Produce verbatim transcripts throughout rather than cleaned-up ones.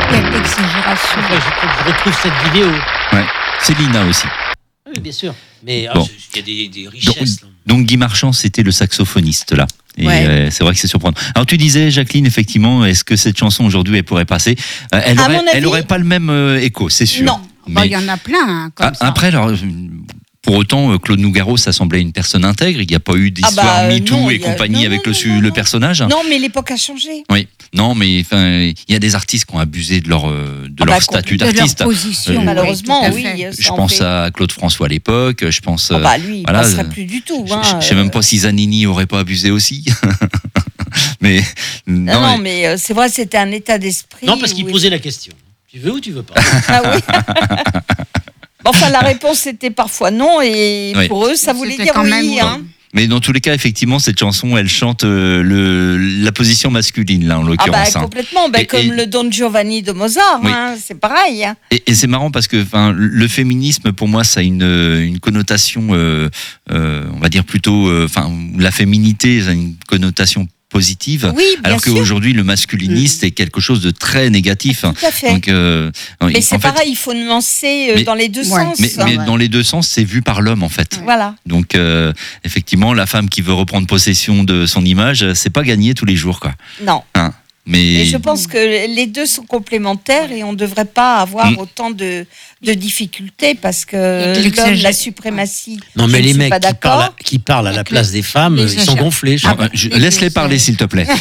Il y a de l'exagération. Après, je crois que je retrouve cette vidéo. Ouais. C'est Lina aussi. Oui, bien sûr. Mais Bon. il y a des, des richesses. Donc, donc Guy Marchand, c'était le saxophoniste là. Et Ouais. euh, c'est vrai que c'est surprenant. Alors tu disais, Jacqueline, effectivement, est-ce que cette chanson aujourd'hui elle pourrait passer Euh, Elle À aurait, mon avis- elle aurait pas le même euh, écho, c'est sûr. Non. Bon, Mais il y en a plein, hein, comme a- ça. après, alors, euh, pour autant, euh, Claude Nougaro, ça semblait une personne intègre. Il n'y a pas eu d'histoire Ah bah, euh, MeToo non, et il y a- compagnie non, avec non, le, su- non, non, le non. personnage. Non, mais l'époque a changé. Oui. Non, mais enfin, il y a des artistes qui ont abusé de leur euh, de Ah leur bah, statut de leur d'artiste. position. Euh, Malheureusement, tout à oui. fait. ça Je en pense fait. à Claude François à l'époque. Je pense. Ah euh, bah lui, il voilà, passerait euh, plus du tout. Je Hein, je sais même pas si Zanini aurait pas abusé aussi. mais Non, non, non, mais- mais euh, c'est vrai, c'était un état d'esprit. Non, parce qu'il où- posait la question. Tu veux ou tu veux pas? Ah oui. Enfin, la réponse était parfois non, et Oui. pour eux, ça voulait C'était dire quand oui. même hein. Mais dans tous les cas, effectivement, cette chanson, elle chante euh, le, la position masculine, là, en Ah bah l'occurrence. hein. complètement, bah, Et- comme et- le Don Giovanni de Mozart, Oui. hein, c'est pareil. hein. Et, et c'est marrant parce que enfin, le féminisme, pour moi, ça a une, une connotation, euh, euh, on va dire plutôt, euh, enfin, la féminité, ça a une connotation positive. Oui, bien alors sûr. qu'aujourd'hui, le masculiniste est quelque chose de très négatif. Tout à fait. Donc, euh, mais en c'est fait, pareil, il faut nuancer euh, Mais- dans les deux Ouais. sens. Mais, mais ouais. dans les deux sens, c'est vu par l'homme, en fait. Voilà. Donc, euh, effectivement, la femme qui veut reprendre possession de son image, c'est pas gagné tous les jours, quoi. Non. Hein. Mais Et je pense que les deux sont complémentaires et on ne devrait pas avoir Mm. autant de, de difficultés parce Il y a de que l'homme, l'exagé- la suprématie. Non, je mais ne les suis mecs pas qui parlent, à, d'accord. qui parlent à la Avec place le- des femmes, les ils sont achats. gonflés. je- Ah, bah, je- les laisse-les deux, parler, ça- s'il te plaît.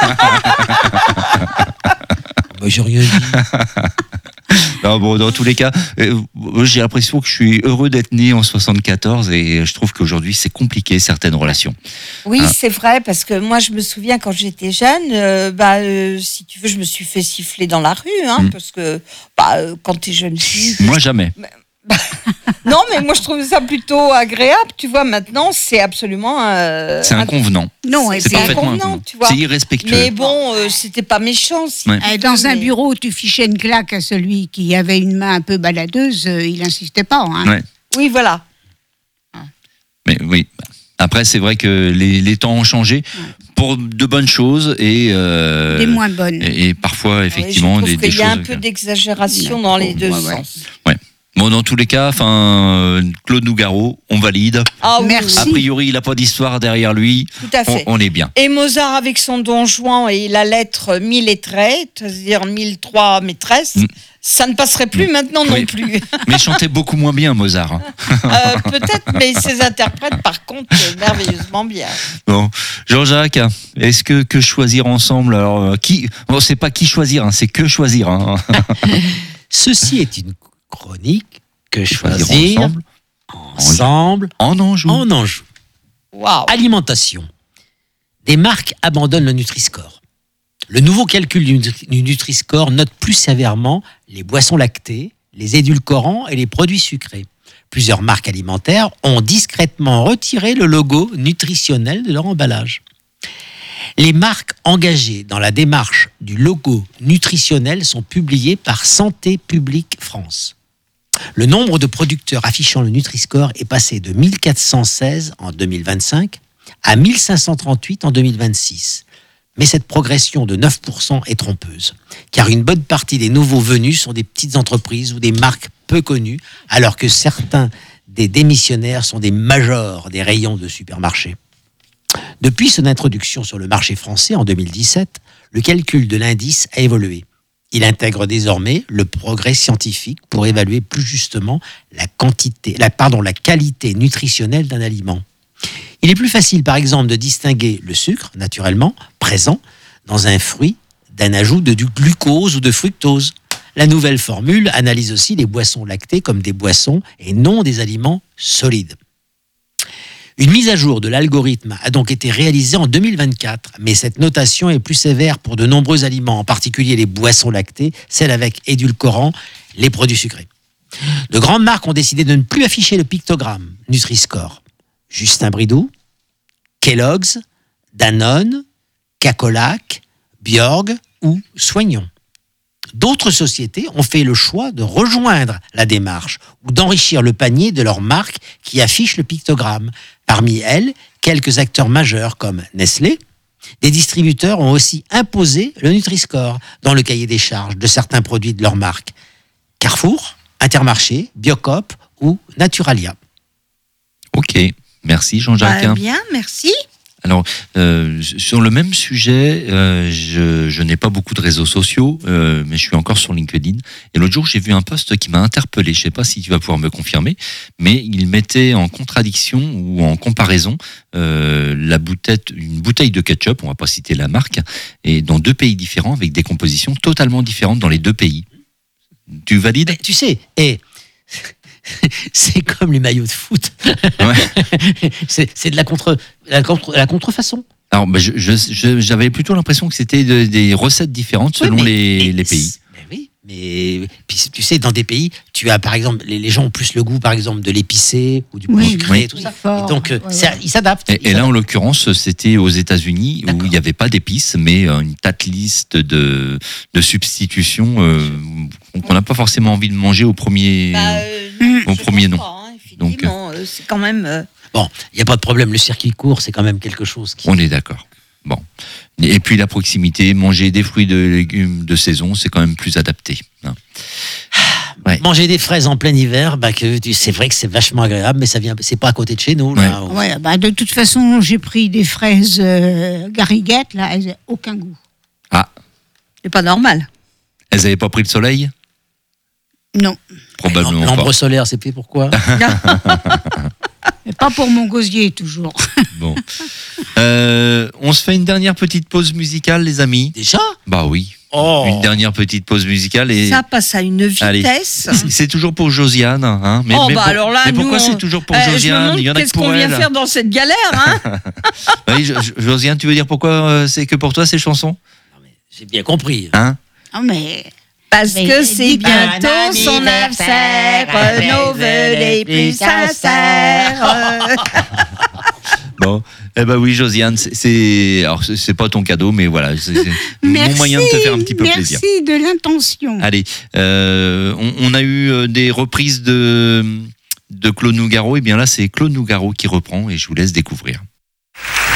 Bah, j'ai rien dit. Non, bon, dans tous les cas, euh, j'ai l'impression que je suis heureux d'être né en soixante-quatorze et je trouve qu'aujourd'hui c'est compliqué certaines relations. Oui, Ah. c'est vrai, parce que moi, je me souviens quand j'étais jeune, euh, bah, euh, si tu veux, je me suis fait siffler dans la rue, hein, Mm. parce que bah, euh, quand tu es jeune fille. Moi jamais. Non, mais moi, je trouve ça plutôt agréable, tu vois, maintenant, c'est absolument. euh, C'est inconvenant. Non, et c'est puis, parfaitement inconvenant. inconvenant, tu vois. C'est irrespectueux. Mais bon, euh, c'était pas méchant. Si Ouais. tu euh, veux, dans un mais- bureau, tu fichais une claque à celui qui avait une main un peu baladeuse, euh, il n'insistait pas. Hein. Ouais. Oui, voilà. Mais oui. Après, c'est vrai que les, les temps ont changé pour de bonnes choses et, euh, Des moins bonnes. et, et parfois effectivement Ouais, je des, trouve des qu'il y a choses. un peu d'exagération dans les deux Ouais, ouais. sens. Bon, dans tous les cas, enfin, Claude Nougaro, on valide. Ah oui, Merci. A priori, il n'a pas d'histoire derrière lui. tout à On, fait. on est bien. Et Mozart avec son Don Juan et la lettre mille et trait, c'est-à-dire mille trois maîtresses, Mm. ça ne passerait plus maintenant Oui. non plus. Mais il chantait beaucoup moins bien, Mozart. hein. Euh, Peut-être, mais ses interprètes, par contre, euh, merveilleusement bien. Bon, Jean-Jacques, est-ce que que choisir ensemble Alors, euh, qui Bon, c'est pas qui choisir, hein, c'est que choisir. Hein. Ceci est une chronique que Choisir choisir ensemble. ensemble En Anjou. en Anjou. Waouh. Alimentation. Des marques abandonnent le Nutri-Score. Le nouveau calcul du Nutri- du Nutri-Score note plus sévèrement les boissons lactées, les édulcorants et les produits sucrés. Plusieurs marques alimentaires ont discrètement retiré le logo nutritionnel de leur emballage. Les marques engagées dans la démarche du logo nutritionnel sont publiées par Santé publique France. Le nombre de producteurs affichant le Nutri-Score est passé de mille quatre cent seize en deux mille vingt-cinq à mille cinq cent trente-huit en deux mille vingt-six. Mais cette progression de neuf pour cent est trompeuse, car une bonne partie des nouveaux venus sont des petites entreprises ou des marques peu connues, alors que certains des démissionnaires sont des majors des rayons de supermarchés. Depuis son introduction sur le marché français en deux mille dix-sept, le calcul de l'indice a évolué. Il intègre désormais le progrès scientifique pour évaluer plus justement la quantité, la, pardon, la qualité nutritionnelle d'un aliment. Il est plus facile, par exemple, de distinguer le sucre, naturellement, présent dans un fruit, d'un ajout de du glucose ou de fructose. La nouvelle formule analyse aussi les boissons lactées comme des boissons et non des aliments solides. Une mise à jour de l'algorithme a donc été réalisée en deux mille vingt-quatre, mais cette notation est plus sévère pour de nombreux aliments, en particulier les boissons lactées, celles avec édulcorants, les produits sucrés. De grandes marques ont décidé de ne plus afficher le pictogramme Nutri-Score. Justin Bridou, Kellogg's, Danone, Cacolac, Bjorg ou Soignon. D'autres sociétés ont fait le choix de rejoindre la démarche ou d'enrichir le panier de leurs marques qui affichent le pictogramme. Parmi elles, quelques acteurs majeurs comme Nestlé, Des distributeurs ont aussi imposé le Nutri-Score dans le cahier des charges de certains produits de leur marque. Carrefour, Intermarché, Biocoop ou Naturalia. Ok, merci Jean-Jacques. Bah, bien, merci. Alors, euh, sur le même sujet, euh, je, je n'ai pas beaucoup de réseaux sociaux, euh, mais je suis encore sur LinkedIn. Et l'autre jour, j'ai vu un post qui m'a interpellé. Je ne sais pas si tu vas pouvoir me confirmer, mais il mettait en contradiction ou en comparaison euh, la bouteille, une bouteille de ketchup, on va pas citer la marque, et dans deux pays différents avec des compositions totalement différentes dans les deux pays. Tu valides ? Mais tu sais, et c'est comme les maillots de foot. Ouais. c'est, c'est de la contre, la contre, la contrefaçon. Alors, bah, je, je, je- j'avais plutôt l'impression que c'était de- des recettes différentes selon Oui, mais- les, mais les pays. c'est- mais oui, mais puis, tu sais, dans des pays, tu as par exemple, les, les gens ont plus le goût, par exemple, de l'épicé ou du Oui, sucré oui. et tout ça. Fort. Et donc, euh, Ouais, ça, ouais. ils s'adaptent. Et, ils et là, en s'adaptent. l'occurrence, c'était aux États-Unis où D'accord. il n'y avait pas d'épices, mais euh, une tâte liste de, de substitutions euh, qu'on n'a pas forcément envie de manger au premier. Bah, euh, Au je premier pense nom. pas, hein, effectivement, euh, c'est quand même. euh, Bon, il n'y a pas de problème. Le circuit court, c'est quand même quelque chose qui. On est d'accord. Bon. Et puis la proximité, manger des fruits, de légumes de saison, c'est quand même plus adapté. hein. Ouais. Manger des fraises en plein hiver, bah que tu- c'est vrai que c'est vachement agréable, mais ça vient, c'est pas à côté de chez nous. Là. Ouais, bah, de toute façon, j'ai pris des fraises euh, gariguettes, là, elles n'ont aucun goût. Ah, C'est pas normal. elles n'avaient pas pris le soleil ? Non, Probablement L'ombre pas. solaire, c'est fait pourquoi? mais pas pour mon gosier, toujours. Bon. Euh, on se fait une dernière petite pause musicale, les amis. Déjà? Bah oui. Oh. Une dernière petite pause musicale et. Ça passe à une Allez. vitesse. C'est- C'est toujours pour Josiane, hein. Mais, oh, mais bah pour- alors là, mais nous, pourquoi on- c'est toujours pour Eh, je me Josiane? demande Il y en a que qu'est-ce qu'on pour vient elle. faire dans cette galère, hein. Oui, Jo- Jo- Josiane, tu veux dire pourquoi euh, c'est que pour toi ces chansons? J'ai bien compris. Hein? Non, mais Parce Mais que c'est dis bientôt un son anniversaire, anniversaire, nos vœux les plus sincères. Bon, eh ben oui, Josiane, c'est- c'est alors c'est c'est pas ton cadeau, mais voilà, c'est c'est mon merci, moyen de te faire un petit peu merci plaisir. de l'intention. Allez, euh, on, on a eu euh, des reprises de de Claude Nougaro, et bien là c'est Claude Nougaro qui reprend et je vous laisse découvrir.